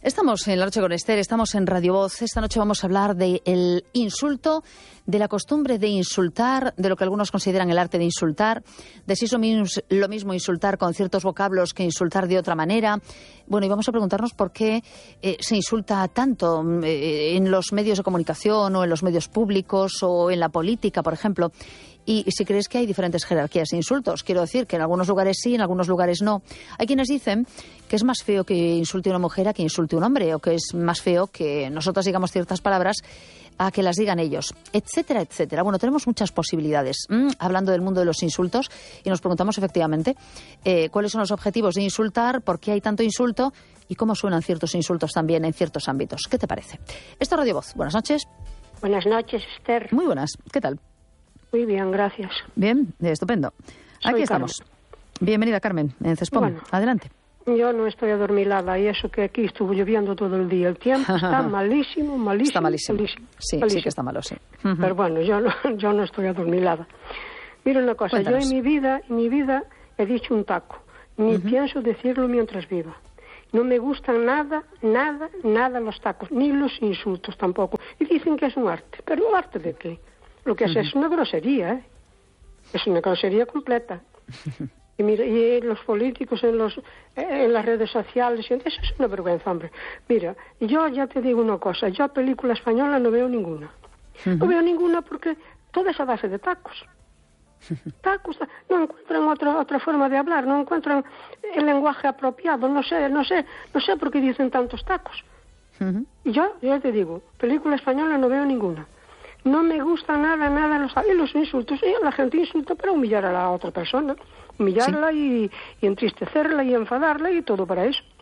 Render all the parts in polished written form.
Estamos en La Noche con Esther, estamos en Radio Voz. Esta noche vamos a hablar del insulto, de la costumbre de insultar, de lo que algunos consideran el arte de insultar, de si es lo mismo insultar con ciertos vocablos que insultar de otra manera. Bueno, y vamos a preguntarnos por qué se insulta tanto en los medios de comunicación o en los medios públicos o en la política, por ejemplo. Y si crees que hay diferentes jerarquías de insultos, quiero decir que en algunos lugares sí, en algunos lugares no. Hay quienes dicen que es más feo que insulte una mujer a que insulte un hombre, o que es más feo que nosotros digamos ciertas palabras a que las digan ellos, etcétera, etcétera. Bueno, tenemos muchas posibilidades hablando del mundo de los insultos y nos preguntamos efectivamente cuáles son los objetivos de insultar, por qué hay tanto insulto y cómo suenan ciertos insultos también en ciertos ámbitos. ¿Qué te parece? Esto es Radio Voz. Buenas noches. Buenas noches, Esther. Muy buenas. ¿Qué tal? Muy bien, gracias. Bien, estupendo. Aquí estamos. Carmen. Bienvenida, Carmen, en Cespón. Bueno, adelante. Yo no estoy adormilada y eso que aquí estuvo lloviendo todo el día. El tiempo está malísimo, malísimo. Está malísimo. Sí, malísimo. Sí que está malo, sí. Pero bueno, yo no estoy adormilada. Mira una cosa, Cuéntanos. Yo en mi vida he dicho un taco. Ni pienso decirlo mientras viva. No me gustan nada los tacos, ni los insultos tampoco. Y dicen que es un arte. ¿Pero un arte de qué? Lo que es una grosería, ¿eh? Es una grosería completa. Y mira, y los políticos en las redes sociales, eso es una vergüenza, hombre. Mira, yo ya te digo una cosa, yo película española no veo ninguna. No veo ninguna porque toda esa base de tacos. Tacos, no encuentran otra forma de hablar, no encuentran el lenguaje apropiado, no sé por qué dicen tantos tacos. Y yo te digo, película española no veo ninguna. No me gusta nada los insultos. Y la gente insulta para humillar a la otra persona. Humillarla y entristecerla y enfadarla y todo para eso.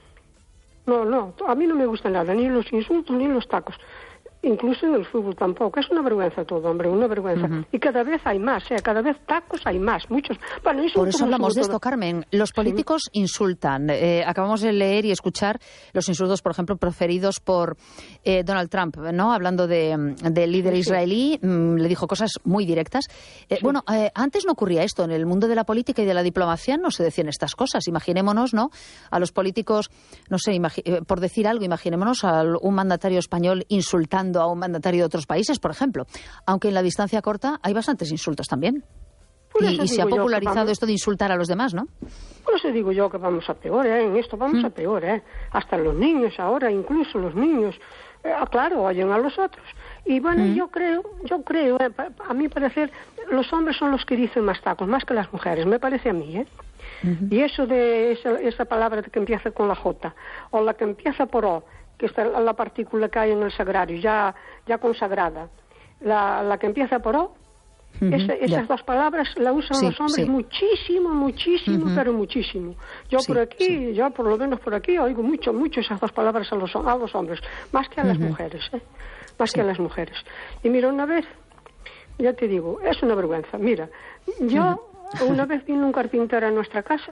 No, a mí no me gusta nada, ni los insultos ni los tacos. Incluso en el fútbol tampoco. Es una vergüenza todo, hombre, una vergüenza. Y cada vez hay más, cada vez tacos hay más, muchos. Bueno, por eso hablamos de esto, Carmen. Los políticos insultan. Acabamos de leer y escuchar los insultos, por ejemplo, proferidos por Donald Trump, ¿no? Hablando del líder israelí, le dijo cosas muy directas. Bueno, antes no ocurría esto. En el mundo de la política y de la diplomacia no se decían estas cosas. Imaginémonos, ¿no? A los políticos, no sé, por decir algo, imaginémonos a un mandatario español insultando a un mandatario de otros países, por ejemplo. Aunque en la distancia corta hay bastantes insultos también. Y se ha popularizado esto de insultar a los demás, ¿no? Por eso digo yo que vamos a peor, en esto vamos a peor, Hasta los niños ahora, incluso los niños, claro, oyen a los otros. Y bueno, yo creo, a mi parecer, los hombres son los que dicen más tacos, más que las mujeres, me parece a mí, Y eso de esa palabra que empieza con la J, o la que empieza por O, que está la partícula que hay en el sagrario, ya consagrada. La que empieza por O, esas dos palabras la usan los hombres muchísimo, pero muchísimo. Yo por lo menos por aquí, oigo mucho esas dos palabras a los hombres, más que a las mujeres, más que a las mujeres. Y mira, una vez, ya te digo, es una vergüenza. Mira, yo una vez vino un carpintero a nuestra casa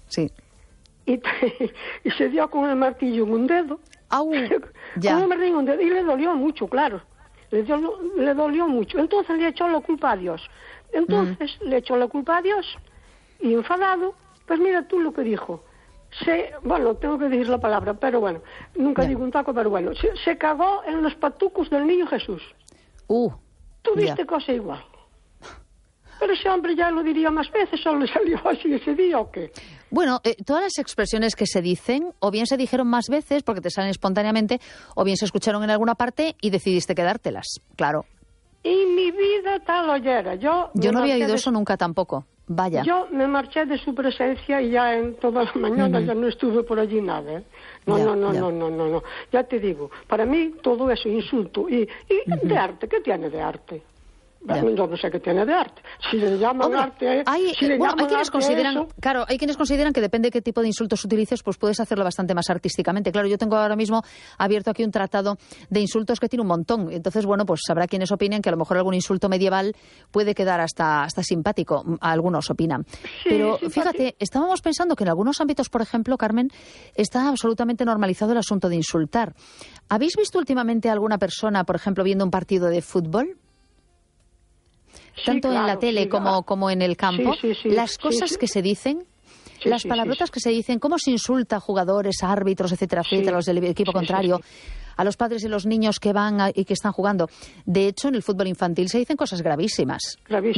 y se dio con el martillo en un dedo. Y le dolió mucho, claro. Le dolió mucho. Entonces le echó la culpa a Dios. Le echó la culpa a Dios y enfadado, pues mira tú lo que dijo. Tengo que decir la palabra, pero bueno, nunca digo un taco, pero bueno, se cagó en los patucos del niño Jesús. ¿Tú viste cosa igual? Pero ese hombre ya lo diría más veces, ¿solo le salió así ese día o qué? Bueno, todas las expresiones que se dicen, o bien se dijeron más veces porque te salen espontáneamente, o bien se escucharon en alguna parte y decidiste quedártelas, claro. Y mi vida tal oyera. Yo no había oído eso nunca tampoco, vaya. Yo me marché de su presencia y ya en toda la mañana ya no estuve por allí nada, No. Ya te digo, para mí todo eso insulto. Y de arte, ¿qué tiene de arte? Yo no sé qué tiene de arte. Si le llaman arte... Hay quienes consideran, claro, hay quienes consideran que depende de qué tipo de insultos utilices, pues puedes hacerlo bastante más artísticamente. Claro, yo tengo ahora mismo abierto aquí un tratado de insultos que tiene un montón. Entonces, bueno, pues habrá quienes opinen que a lo mejor algún insulto medieval puede quedar hasta simpático. Algunos opinan. Pero fíjate, estábamos pensando que en algunos ámbitos, por ejemplo, Carmen, está absolutamente normalizado el asunto de insultar. ¿Habéis visto últimamente a alguna persona, por ejemplo, viendo un partido de fútbol? Tanto en la tele como en el campo, las cosas que se dicen, las palabrotas que se dicen, cómo se insulta a jugadores, a árbitros, etcétera, etcétera, a los del equipo contrario, a los padres y los niños que van y que están jugando. De hecho, en el fútbol infantil se dicen cosas gravísimas.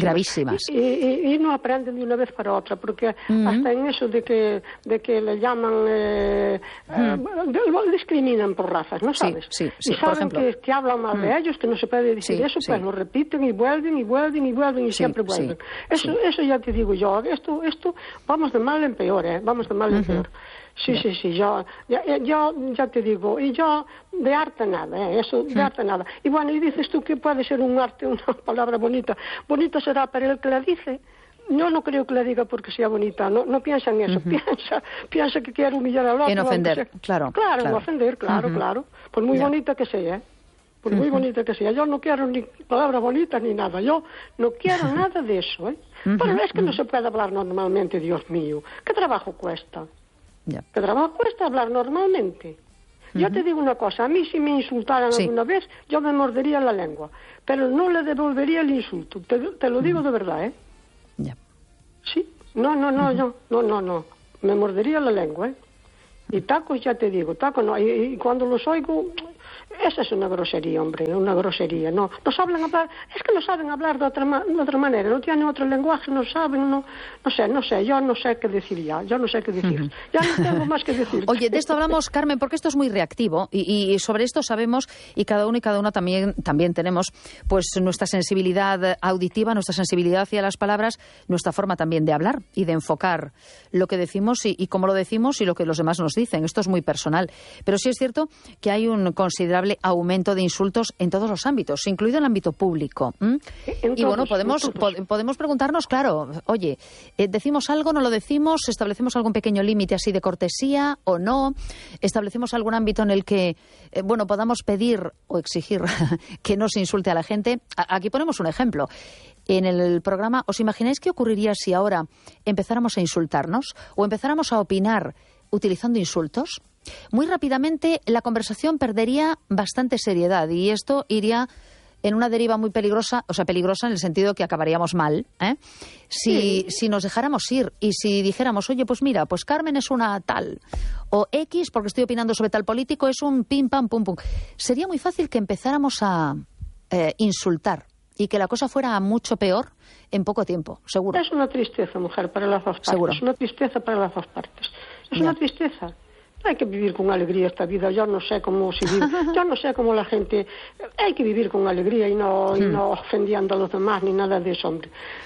Y no aprenden de una vez para otra, porque hasta en eso de que le llaman, discriminan por razas, ¿no sabes? Sí, y saben que hablan mal de ellos, que no se puede decir eso, pues lo repiten y vuelven y siempre vuelven. Eso ya te digo yo, esto vamos de mal en peor, vamos de mal en peor. Sí, yo ya te digo, y yo de arte nada, de arte nada. Y bueno, y dices tú que puede ser un arte, una palabra bonita. Bonita será para el que la dice. Yo no creo que la diga porque sea bonita, no piensa en eso, piensa que quiere humillar al otro. En ofender, claro. Claro, en ofender, claro. Por muy bonita que sea, por muy bonita que sea. Yo no quiero ni palabras bonitas ni nada, yo no quiero nada de eso, Pero es que no se puede hablar normalmente, Dios mío. ¿Qué trabajo cuesta? ¿Qué trabajo cuesta hablar normalmente? Yo te digo una cosa, a mí si me insultaran alguna vez, yo me mordería la lengua, pero no le devolvería el insulto, te lo digo de verdad, Sí, no, me mordería la lengua, Y tacos, ya te digo, tacos no, y cuando los oigo, esa es una grosería, hombre, una grosería, no saben hablar, es que no saben hablar de otra manera, no tienen otro lenguaje, no saben, no sé, yo no sé qué decir ya no tengo más que decir. Oye, de esto hablamos, Carmen, porque esto es muy reactivo y sobre esto sabemos, y cada uno y cada una también tenemos pues nuestra sensibilidad auditiva, nuestra sensibilidad hacia las palabras, nuestra forma también de hablar y de enfocar lo que decimos y cómo lo decimos y lo que los demás nos dicen. Esto es muy personal, pero sí es cierto que hay un considerable aumento de insultos en todos los ámbitos, incluido el ámbito público. Y bueno, podemos preguntarnos, claro, oye, ¿decimos algo, no lo decimos? ¿Establecemos algún pequeño límite así de cortesía o no? ¿Establecemos algún ámbito en el que, podamos pedir o exigir que no se insulte a la gente? Aquí ponemos un ejemplo. En el programa, ¿os imagináis qué ocurriría si ahora empezáramos a insultarnos o empezáramos a opinar utilizando insultos? Muy rápidamente la conversación perdería bastante seriedad y esto iría en una deriva muy peligrosa, o sea, peligrosa en el sentido que acabaríamos mal, si nos dejáramos ir y si dijéramos, oye, pues mira, pues Carmen es una tal, o X, porque estoy opinando sobre tal político, es un pim, pam, pum, pum. Sería muy fácil que empezáramos a insultar y que la cosa fuera mucho peor en poco tiempo, seguro. Es una tristeza, mujer, para las dos partes. Seguro. Es una tristeza para las dos partes. Es una tristeza. Hay que vivir con alegría esta vida. Yo no sé cómo se vive. Yo no sé cómo la gente... Hay que vivir con alegría y no ofendiendo a los demás ni nada de eso, hombre.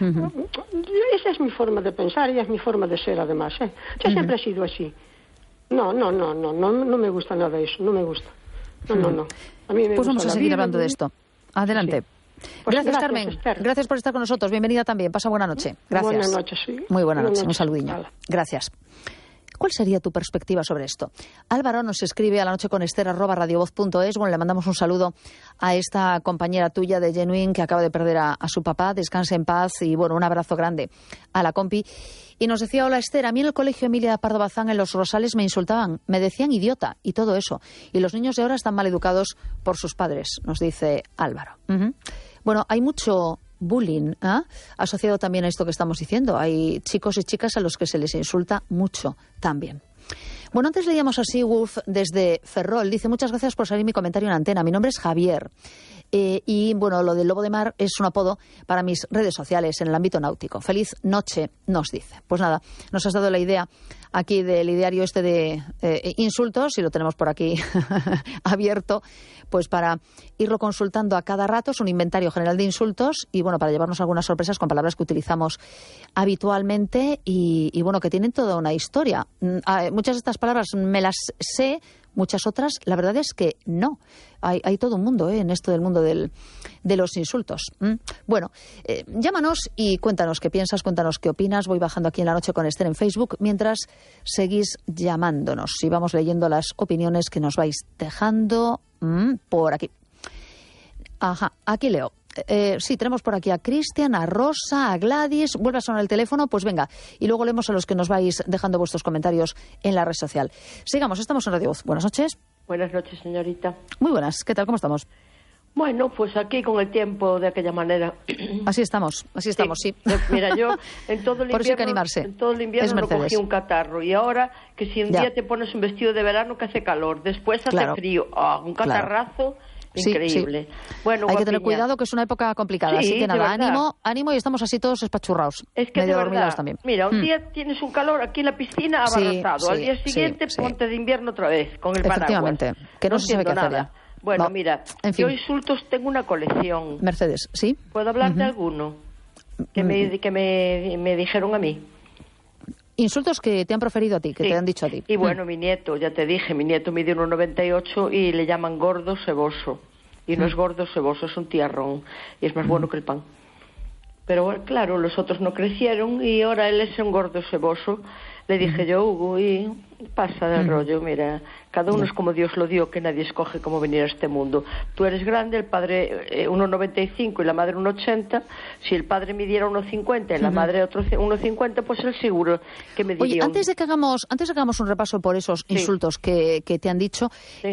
Esa es mi forma de pensar y es mi forma de ser, además. Yo siempre he sido así. No me gusta nada eso. No me gusta. No. A mí me pues gusta vamos a seguir hablando de esto. Adelante. Sí. Pues gracias, Carmen. Esther. Gracias por estar con nosotros. Bienvenida también. Pasa buena noche. Gracias. Buenas noches, sí. Muy buena noche. Un saludinho. Gracias. ¿Cuál sería tu perspectiva sobre esto? Álvaro nos escribe a la noche con Esther@radiovoz.es. Bueno, le mandamos un saludo a esta compañera tuya de Genuine que acaba de perder a su papá. Descanse en paz y, bueno, un abrazo grande a la compi. Y nos decía, hola Esther, a mí en el colegio Emilia Pardo Bazán en Los Rosales me insultaban, me decían idiota y todo eso. Y los niños de ahora están mal educados por sus padres, nos dice Álvaro. Bueno, hay mucho bullying asociado también a esto que estamos diciendo. Hay chicos y chicas a los que se les insulta mucho también. Bueno, antes leíamos a Seawolf desde Ferrol. Dice, muchas gracias por salir mi comentario en antena. Mi nombre es Javier. Y bueno, lo del lobo de mar es un apodo para mis redes sociales en el ámbito náutico. Feliz noche, nos dice. Pues nada, nos has dado la idea aquí del ideario este de insultos y lo tenemos por aquí abierto, pues para irlo consultando a cada rato. Es un inventario general de insultos y bueno, para llevarnos algunas sorpresas con palabras que utilizamos habitualmente y bueno, que tienen toda una historia. Muchas de estas palabras me las sé, muchas otras, la verdad es que no. Hay todo un mundo en esto del mundo de los insultos. Bueno, llámanos y cuéntanos qué piensas, cuéntanos qué opinas. Voy bajando aquí en la noche con Esther en Facebook mientras seguís llamándonos y vamos leyendo las opiniones que nos vais dejando por aquí. Ajá, aquí leo. Sí, tenemos por aquí a Cristian, a Rosa, a Gladys. Vuelve a sonar el teléfono, pues venga. Y luego leemos a los que nos vais dejando vuestros comentarios en la red social. Sigamos, estamos en Radio Voz. Buenas noches. Buenas noches, señorita. Muy buenas. ¿Qué tal? ¿Cómo estamos? Bueno, pues aquí con el tiempo de aquella manera. Así estamos, sí. Mira, yo en todo el Por eso hay que invierno, animarse. en todo el invierno no cogí un catarro. Y ahora que si un día te pones un vestido de verano que hace calor, después hace frío, un catarrazo increíble. Sí. Bueno, hay que tener cuidado, que es una época complicada. Así que nada, ánimo y estamos así todos espachurrados. Es que medio de dormidos verdad, también. Mira, un día tienes un calor aquí en la piscina abarrotado. Al día siguiente ponte de invierno otra vez con el paraguas. Efectivamente, que no se sabe qué hacer ya. Bueno, mira, en fin. Yo insultos tengo una colección. Mercedes, ¿sí? ¿Puedo hablar de alguno que me dijeron a mí? Insultos que te han proferido a ti, que te han dicho a ti. Y bueno, mi nieto, ya te dije, mi nieto mide 1,98 y le llaman gordo ceboso. Y no es gordo ceboso, es un tiarrón. Y es más bueno que el pan. Pero claro, los otros no crecieron y ahora él es un gordo ceboso. Le dije yo, Hugo, y pasa del rollo, mira, cada uno es como Dios lo dio, que nadie escoge cómo venir a este mundo. Tú eres grande, el padre 1,95 y la madre 1,80. Si el padre midiera 1,50 y la madre otro 1,50, pues él seguro que me diría... Oye, antes de que hagamos un repaso por esos insultos que te han dicho,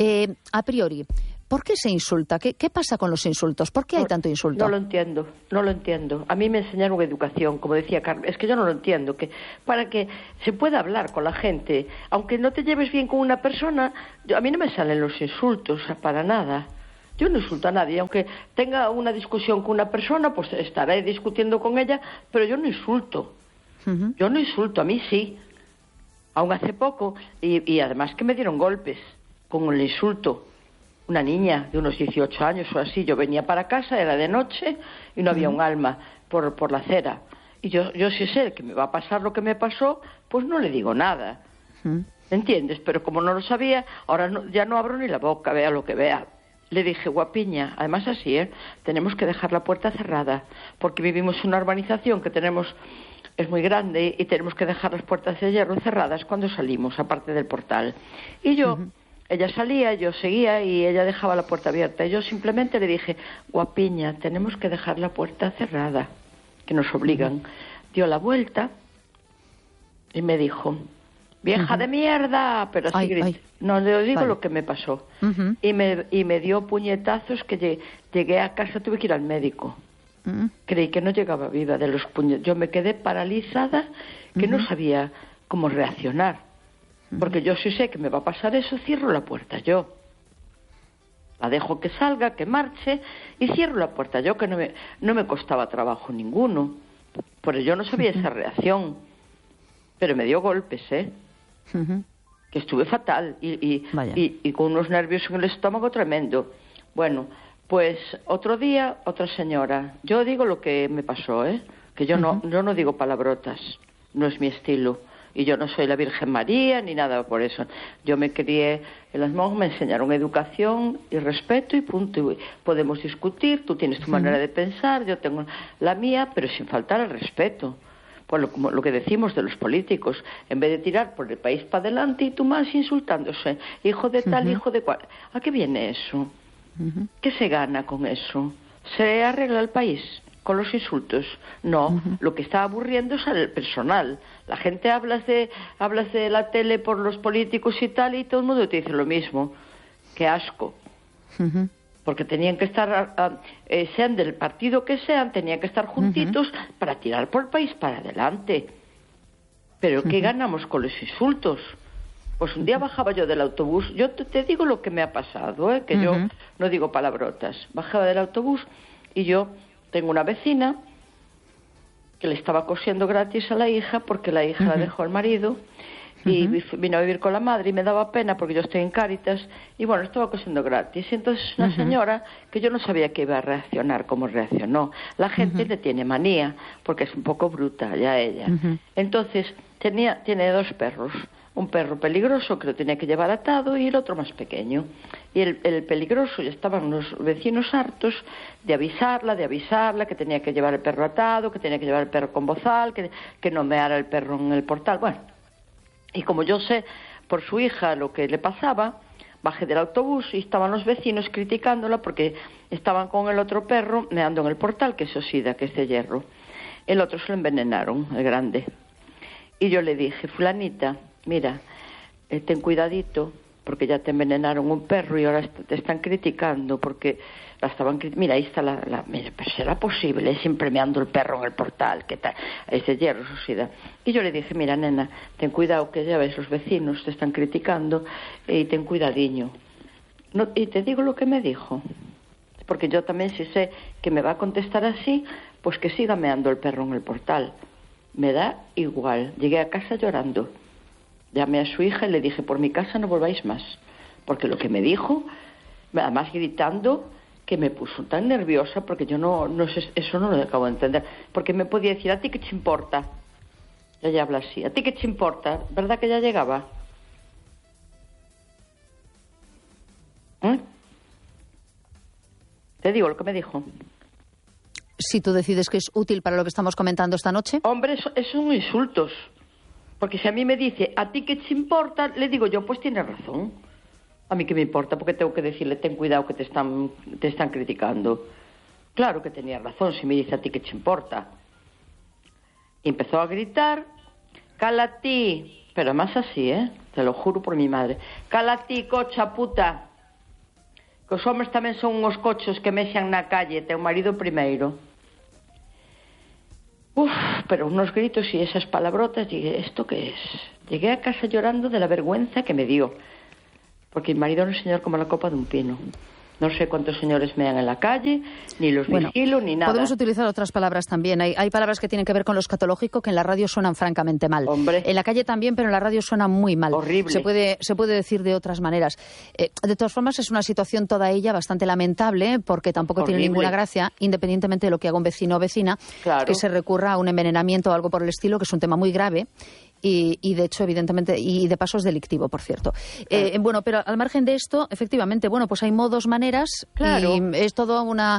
a priori... ¿Por qué se insulta? ¿Qué pasa con los insultos? ¿Por qué hay tanto insulto? No lo entiendo. A mí me enseñaron educación, como decía Carmen. Es que yo no lo entiendo. Que para que se pueda hablar con la gente, aunque no te lleves bien con una persona, a mí no me salen los insultos, para nada. Yo no insulto a nadie. Aunque tenga una discusión con una persona, pues estaré discutiendo con ella, pero yo no insulto. Yo no insulto, a mí sí. Aún hace poco, y además que me dieron golpes con el insulto. Una niña de unos 18 años o así, yo venía para casa, era de noche y no había un alma por la acera. Y yo sí sé que me va a pasar lo que me pasó, pues no le digo nada. ¿Entiendes? Pero como no lo sabía, ahora ya no abro ni la boca, vea lo que vea. Le dije, guapiña, además así, tenemos que dejar la puerta cerrada, porque vivimos en una urbanización que es muy grande y tenemos que dejar las puertas de hierro cerradas cuando salimos, aparte del portal. Y yo... Ella salía, yo seguía y ella dejaba la puerta abierta. Y yo simplemente le dije, guapiña, tenemos que dejar la puerta cerrada, que nos obligan. Dio la vuelta y me dijo, vieja de mierda, pero así grité. No le digo lo que me pasó. Y me dio puñetazos que llegué a casa, tuve que ir al médico. Creí que no llegaba viva de los puñetazos. Yo me quedé paralizada, que no sabía cómo reaccionar. Porque yo sí sé que me va a pasar eso, cierro la puerta yo. La dejo que salga, que marche y cierro la puerta yo, que no me costaba trabajo ninguno. Pero yo no sabía esa reacción. Pero me dio golpes, que estuve fatal y con unos nervios en el estómago tremendo. Bueno, pues otro día, otra señora. Yo digo lo que me pasó, que yo no digo palabrotas, no es mi estilo. Y yo no soy la Virgen María ni nada por eso. Yo me crié en las monjas, me enseñaron educación y respeto y punto. Y podemos discutir, tú tienes tu manera de pensar, yo tengo la mía, pero sin faltar al respeto. Pues como lo que decimos de los políticos, en vez de tirar por el país para adelante y tú más insultándose, hijo de tal, hijo de cual. ¿A qué viene eso? ¿Qué se gana con eso? ¿Se arregla el país con los insultos? No, lo que está aburriendo es al personal. La gente hablas de la tele por los políticos y tal, y todo el mundo te dice lo mismo. Qué asco. Porque tenían que estar, sean del partido que sean, tenían que estar juntitos para tirar por el país para adelante. Pero ¿qué ganamos con los insultos? Pues un día bajaba yo del autobús, yo te digo lo que me ha pasado, que yo no digo palabrotas. Bajaba del autobús y yo tengo una vecina que le estaba cosiendo gratis a la hija porque la hija la dejó al marido y vino a vivir con la madre y me daba pena porque yo estoy en Cáritas y bueno, estaba cosiendo gratis. Y entonces una señora que yo no sabía que iba a reaccionar como reaccionó. La gente le tiene manía porque es un poco bruta ya ella. Entonces tiene dos perros. Un perro peligroso que lo tenía que llevar atado y el otro más pequeño. Y el peligroso, ya estaban los vecinos hartos de avisarla, que tenía que llevar el perro atado, que tenía que llevar el perro con bozal, que no meara el perro en el portal. Bueno, y como yo sé por su hija lo que le pasaba, bajé del autobús y estaban los vecinos criticándola porque estaban con el otro perro meando en el portal, que es Osida, que es de hierro. El otro se lo envenenaron, el grande. Y yo le dije, fulanita, mira, ten cuidadito, porque ya te envenenaron un perro y ahora te están criticando porque la estaban mira, ahí está mira, pero será posible, siempre meando el perro en el portal, ¿qué tal? Es de hierro, eso sí da. Y yo le dije, mira, nena, ten cuidado que ya ves, los vecinos te están criticando y ten cuidadiño. No, y te digo lo que me dijo, porque yo también si sé que me va a contestar así, pues que siga meando el perro en el portal. Me da igual. Llegué a casa llorando. Llamé a su hija y le dije, por mi casa no volváis más. Porque lo que me dijo, además gritando, que me puso tan nerviosa, porque yo no sé, eso no lo acabo de entender. Porque me podía decir, ¿a ti qué te importa? Ella habla así, ¿a ti qué te importa? ¿Verdad que ya llegaba? Te digo lo que me dijo. Si tú decides que es útil para lo que estamos comentando esta noche. Hombre, eso son insultos. Porque si a mí me dice, ¿a ti qué te importa? Le digo yo, pues tienes razón. A mí qué me importa, porque tengo que decirle, ten cuidado que te están criticando. Claro que tenía razón, si me dice, ¿a ti qué te importa? Y empezó a gritar, cala-ti. Pero más así, te lo juro por mi madre. Cala-ti, cocha puta. Que os hombres tamén son uns cochos que mexan na calle, teu marido primeiro. Pero unos gritos y esas palabrotas, dije, ¿esto qué es? Llegué a casa llorando de la vergüenza que me dio, porque mi marido es un señor como la copa de un pino. No sé cuántos señores mean en la calle, ni los vigilo, ni nada. Podemos utilizar otras palabras también. Hay palabras que tienen que ver con lo escatológico que en la radio suenan francamente mal. Hombre. En la calle también, pero en la radio suena muy mal. Horrible. Se puede decir de otras maneras. De todas formas, es una situación toda ella bastante lamentable, porque tampoco tiene ninguna gracia, independientemente de lo que haga un vecino o vecina, claro, que se recurra a un envenenamiento o algo por el estilo, que es un tema muy grave. Y de hecho, evidentemente, y de paso es delictivo, por cierto. Bueno, pero al margen de esto, efectivamente, bueno, pues hay modos, maneras, claro, y es todo una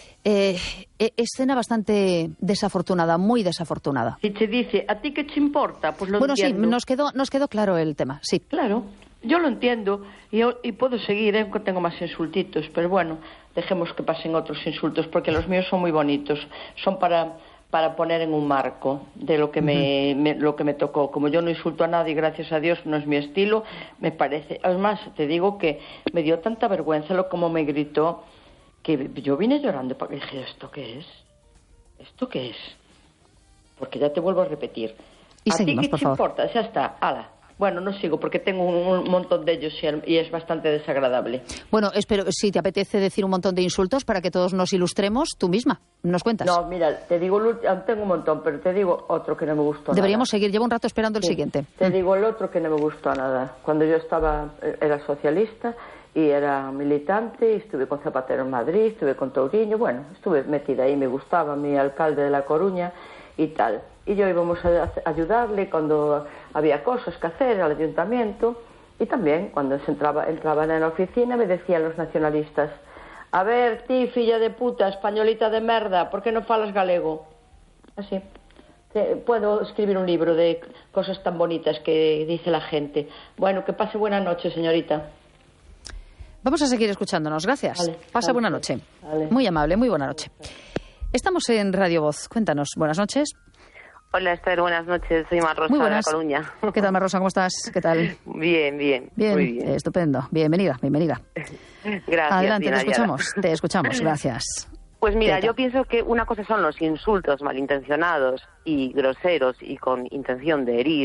escena bastante desafortunada, muy desafortunada. Si te dice, ¿a ti qué te importa? Pues lo entiendo. Bueno, sí, nos quedó claro el tema, sí. Claro, yo lo entiendo y puedo seguir, que tengo más insultitos, pero bueno, dejemos que pasen otros insultos, porque los míos son muy bonitos, son para poner en un marco de lo que lo que me tocó. Como yo no insulto a nadie, gracias a Dios, no es mi estilo, me parece. Además, te digo que me dio tanta vergüenza lo como me gritó, que yo vine llorando porque dije, ¿esto qué es? ¿Esto qué es? Porque ya te vuelvo a repetir. Y ¿A seguimos, ti qué por te favor. importa? Ya está, ala. Bueno, no sigo porque tengo un montón de ellos y es bastante desagradable. Bueno, espero, si te apetece decir un montón de insultos para que todos nos ilustremos, tú misma, nos cuentas. No, mira, te digo, tengo un montón, pero te digo otro que no me gustó. Deberíamos nada. seguir, llevo un rato esperando el siguiente. Te digo el otro que no me gustó nada. Cuando yo era socialista y era militante, y estuve con Zapatero en Madrid, estuve con Touriño, bueno, estuve metida ahí, me gustaba mi alcalde de La Coruña y tal. Y yo íbamos a ayudarle cuando había cosas que hacer al ayuntamiento, y también cuando entraban en la oficina me decían los nacionalistas, a ver, ti, filla de puta, españolita de merda, ¿por qué no falas galego? Así. Puedo escribir un libro de cosas tan bonitas que dice la gente. Bueno, que pase buena noche, señorita. Vamos a seguir escuchándonos, gracias. Vale, Pasa buena noche. Vale. Muy amable, muy buena noche. Estamos en Radio Voz, cuéntanos, buenas noches. Hola Esther, buenas noches, soy Mar Rosa Muy de La buenas. Coruña. ¿Qué tal, Mar Rosa? ¿Cómo estás? ¿Qué tal? Bien, Bien, muy bien. Estupendo. Bienvenida. Gracias. Adelante, Dina, te escuchamos, gracias. Pues mira, yo pienso que una cosa son los insultos malintencionados y groseros y con intención de herir,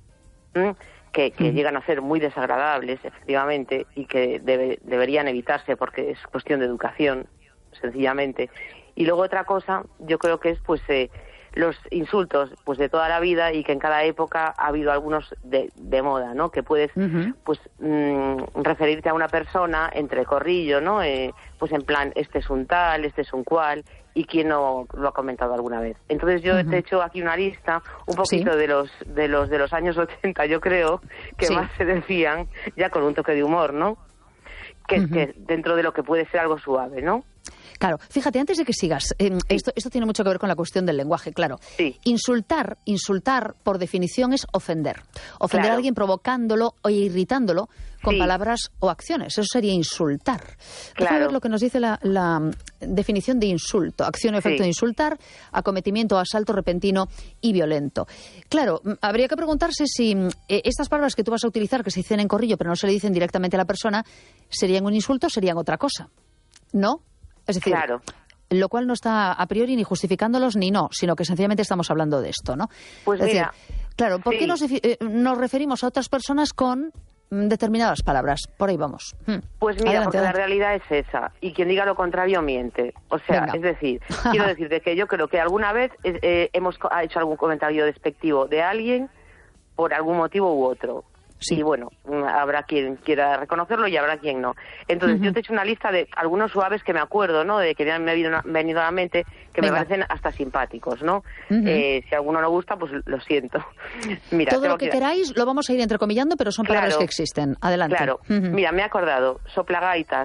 que llegan a ser muy desagradables, efectivamente, y que deberían evitarse porque es cuestión de educación, sencillamente. Y luego otra cosa, yo creo que es pues los insultos pues de toda la vida, y que en cada época ha habido algunos de moda, ¿no? Que puedes pues referirte a una persona entre corrillo, ¿no? Pues en plan, este es un tal, este es un cual, y quién no lo ha comentado alguna vez. Entonces yo te he hecho aquí una lista un poquito de los años 80, yo creo, que más se decían, ya con un toque de humor, ¿no? Que dentro de lo que puede ser algo suave, ¿no? Claro, fíjate, antes de que sigas, esto tiene mucho que ver con la cuestión del lenguaje, claro. Sí. Insultar, por definición, es ofender. Ofender Claro. a alguien provocándolo o irritándolo con palabras o acciones. Eso sería insultar. Claro. Deja ver lo que nos dice la definición de insulto. Acción o efecto de insultar, acometimiento o asalto repentino y violento. Claro, habría que preguntarse si estas palabras que tú vas a utilizar, que se dicen en corrillo, pero no se le dicen directamente a la persona, ¿serían un insulto o serían otra cosa? ¿No? Es decir, claro. Lo cual no está a priori ni justificándolos ni no, sino que sencillamente estamos hablando de esto, ¿no? Pues es mira, decir, claro, ¿por qué nos referimos a otras personas con determinadas palabras? Por ahí vamos. Pues mira, Adelante, porque la realidad es esa, y quien diga lo contrario miente. O sea, Venga. es decir, quiero decirte que yo creo que alguna vez hemos hecho algún comentario despectivo de alguien por algún motivo u otro. Sí. Y bueno, habrá quien quiera reconocerlo y habrá quien no. Entonces yo te he hecho una lista de algunos suaves que me acuerdo, ¿no? De que me han venido a la mente, que me parecen hasta simpáticos, ¿no? Si a alguno no gusta, pues lo siento. Mira, todo lo que queráis lo vamos a ir entrecomillando, pero son palabras que existen. Adelante. Claro. Mira, me he acordado. Soplagaitas.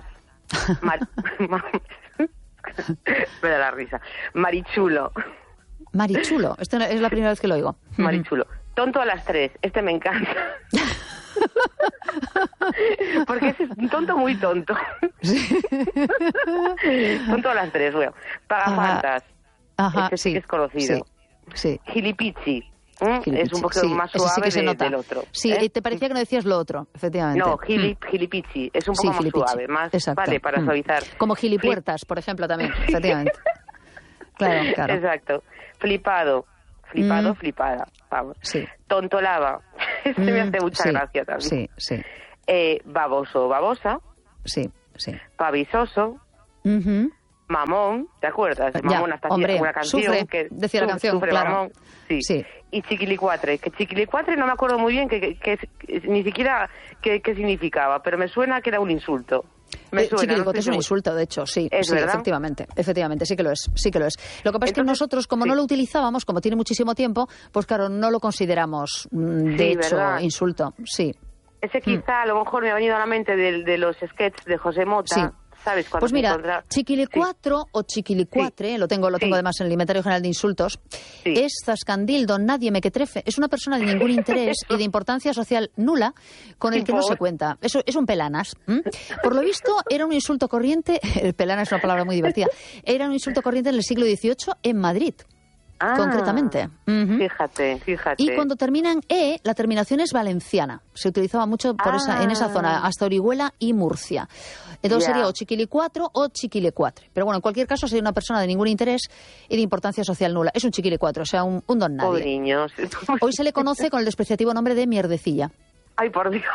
Me da la risa. Marichulo. Marichulo. Esta es la primera vez que lo oigo. Marichulo. Tonto a las 3. Este me encanta. Porque ese es un tonto muy tonto. Sí. Tonto a las 3, bueno. Pagafantas. Ajá, este sí que es conocido. Sí. Gilipichi. Es un poco más suave sí del otro. Sí, te parecía que no decías lo otro, efectivamente. No, gilipichi. Es un poco más suave, más vale, para suavizar. Como gilipuertas, por ejemplo, también, efectivamente. Claro. Exacto. Flipado, flipada. Vamos. Sí. Tontolaba. Este me hace mucha gracia también. Sí. Baboso, babosa. Sí. Pavisoso. Mamón, ¿te acuerdas? Mamón, hasta hombre, una canción sufre, que decía la canción, sufre claro. Mamón. Sí. Y chiquilicuatre, que chiquilicuatre no me acuerdo muy bien que ni siquiera qué significaba, pero me suena que era un insulto. Chiquilicuatre es un insulto, de hecho, sí, ¿verdad? efectivamente, sí que lo es. Lo que pasa es que nosotros, como no lo utilizábamos, como tiene muchísimo tiempo, pues claro, no lo consideramos, de hecho, ¿verdad? Insulto, sí. Ese quizá a lo mejor me ha venido a la mente de los sketches de José Mota. Sí. ¿Sabes? Pues mira, chiquilicuatro o chiquilicuatre, lo tengo además en el Inventario General de Insultos, es zascandildo, nadie me que trefe, es una persona de ningún interés y de importancia social nula con el que no se cuenta. Eso es un pelanas. Por lo visto, era un insulto corriente, el pelanas es una palabra muy divertida, era un insulto corriente en el siglo XVIII en Madrid. Concretamente. Fíjate. Y cuando termina en E, la terminación es valenciana. Se utilizaba mucho en esa zona, hasta Orihuela y Murcia. Entonces sería o chiquilicuatro o chiquilecuatre. Pero bueno, en cualquier caso sería una persona de ningún interés y de importancia social nula. Es un chiquilicuatro, o sea, un don nadie. Pobriños. Hoy se le conoce con el despreciativo nombre de mierdecilla. Ay, por Dios.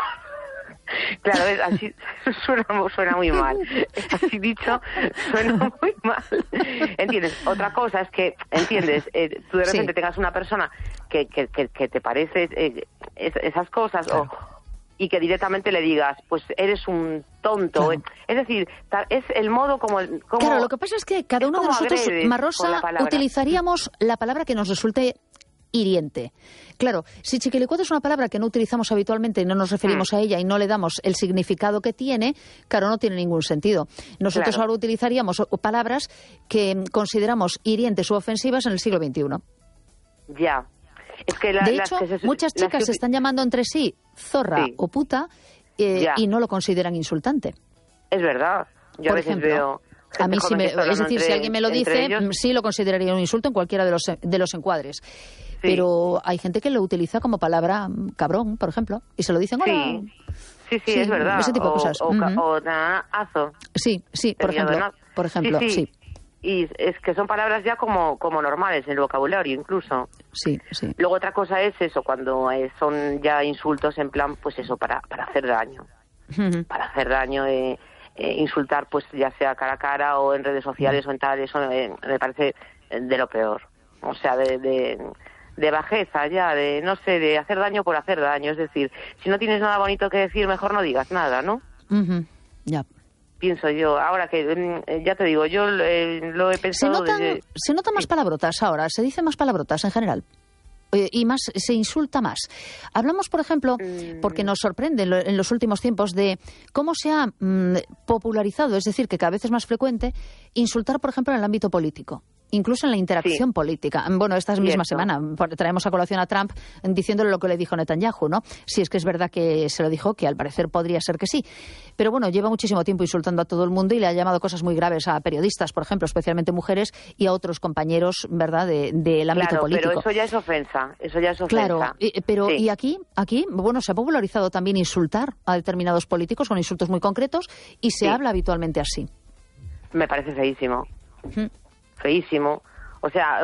Claro, así suena muy mal. Así dicho, suena muy mal. ¿Entiendes? Otra cosa es que, ¿entiendes? Tú de repente tengas una persona que te parece esas cosas y que directamente le digas, pues eres un tonto. Claro. Es decir, es el modo como... Claro, lo que pasa es que cada uno de nosotros, Marrosa, utilizaríamos la palabra que nos resulte hiriente. Claro, si chiquilicuatre es una palabra que no utilizamos habitualmente y no nos referimos a ella y no le damos el significado que tiene, claro, no tiene ningún sentido. Nosotros ahora utilizaríamos palabras que consideramos hirientes u ofensivas en el siglo XXI. Ya. Es que de hecho, muchas chicas se están llamando entre sí zorra o puta y no lo consideran insultante. Es verdad. Yo por a veces ejemplo, veo... A mí sí es decir, si alguien me lo dice, sí lo consideraría un insulto en cualquiera de los encuadres. Sí. Pero hay gente que lo utiliza como palabra cabrón, por ejemplo, y se lo dicen hola. Sí, es verdad. Ese tipo de cosas. O azo. Sí, por ejemplo, sí. Y es que son palabras ya como normales en el vocabulario incluso. Sí. Luego otra cosa es eso, cuando son ya insultos en plan, pues eso, para hacer daño. Para hacer daño, insultar, pues ya sea cara a cara o en redes sociales o en tal, eso me parece de lo peor. O sea, de bajeza ya, no sé, de hacer daño por hacer daño. Es decir, si no tienes nada bonito que decir, mejor no digas nada, ¿no? Ya. Pienso yo. Ahora que, ya te digo, yo lo he pensado... Se notan más palabrotas ahora, se dicen más palabrotas en general. Y más se insulta más. Hablamos, por ejemplo, porque nos sorprende en los últimos tiempos de cómo se ha popularizado, es decir, que cada vez es más frecuente insultar, por ejemplo, en el ámbito político. incluso en la interacción política. Bueno, esta misma semana traemos a colación a Trump diciéndole lo que le dijo Netanyahu, ¿no? Si es que es verdad que se lo dijo, que al parecer podría ser que sí. Pero bueno, lleva muchísimo tiempo insultando a todo el mundo y le ha llamado cosas muy graves a periodistas, por ejemplo, especialmente mujeres, y a otros compañeros, ¿verdad?, del ámbito político. Pero eso ya es ofensa, Claro, pero y aquí, bueno, se ha popularizado también insultar a determinados políticos con insultos muy concretos y se habla habitualmente así. Me parece feísimo. Feísimo. O sea,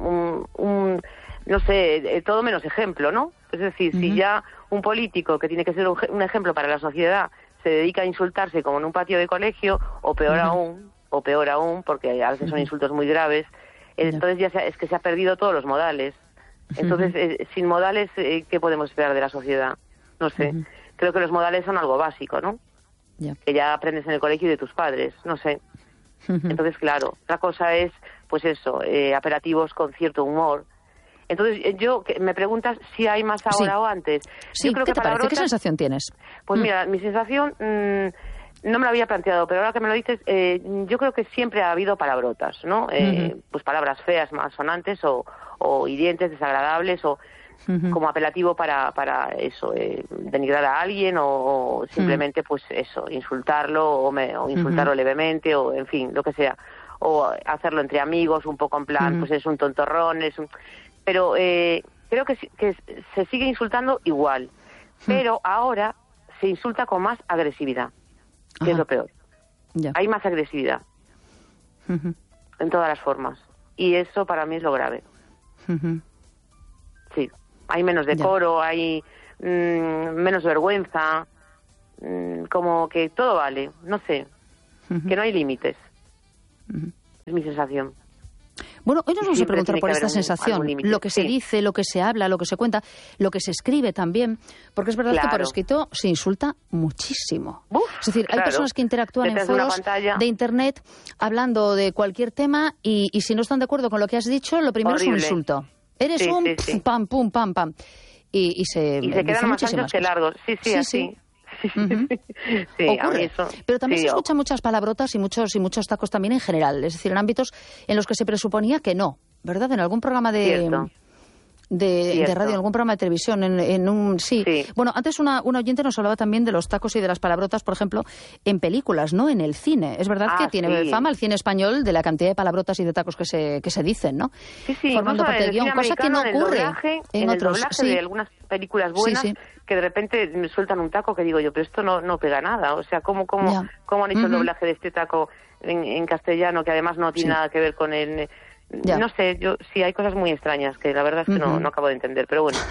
no sé, todo menos ejemplo, ¿no? Es decir, si ya un político que tiene que ser un ejemplo para la sociedad se dedica a insultarse como en un patio de colegio, o peor aún, porque a veces son insultos muy graves, entonces ya es que se ha perdido todos los modales. Entonces, sin modales, ¿qué podemos esperar de la sociedad? No sé. Creo que los modales son algo básico, ¿no? Que ya aprendes en el colegio y de tus padres, no sé. Entonces, claro, otra cosa es, pues eso, apelativos con cierto humor. Entonces, me preguntas si hay más ahora o antes. Sí, yo creo ¿qué te parece? ¿Qué sensación tienes? Pues mira, mi sensación, no me lo había planteado, pero ahora que me lo dices, yo creo que siempre ha habido palabrotas, ¿no? Pues palabras feas, malsonantes o hirientes, desagradables, o como apelativo para eso, denigrar a alguien o simplemente pues eso, insultarlo o insultarlo levemente o en fin, lo que sea, o hacerlo entre amigos un poco en plan, pues es un tontorrón, pero creo que se sigue insultando igual, pero ahora se insulta con más agresividad, que es lo peor. Hay más agresividad en todas las formas y eso para mí es lo grave. Sí. Hay menos decoro, hay menos vergüenza, como que todo vale, no sé, que no hay límites. Es mi sensación. Bueno, hoy nos vamos a preguntar por esta sensación, lo que se dice, lo que se habla, lo que se cuenta, lo que se escribe también, porque es verdad que por escrito se insulta muchísimo. Es decir, hay personas que interactúan en foros de Internet hablando de cualquier tema y si no están de acuerdo con lo que has dicho, lo primero es un insulto. Eres pam, pum, pam, pam. Y se quedan más anchos que largos. Sí, así. Ocurre. Pero también se escuchan muchas palabrotas y muchos tacos también en general. Es decir, en ámbitos en los que se presuponía que no, ¿verdad? En algún programa de radio, en algún programa de televisión, Bueno, antes una oyente nos hablaba también de los tacos y de las palabrotas, por ejemplo, en películas, ¿no? En el cine. Es verdad que tiene fama el cine español de la cantidad de palabrotas y de tacos que se dicen, ¿no? Formando parte del guión, cosa que no ocurre en otros. El doblaje de algunas películas buenas que de repente me sueltan un taco que digo yo, pero esto no pega nada. O sea, ¿cómo han hecho el doblaje de este taco en castellano que además no tiene nada que ver con el... No sé, hay cosas muy extrañas que la verdad es que no acabo de entender, pero bueno.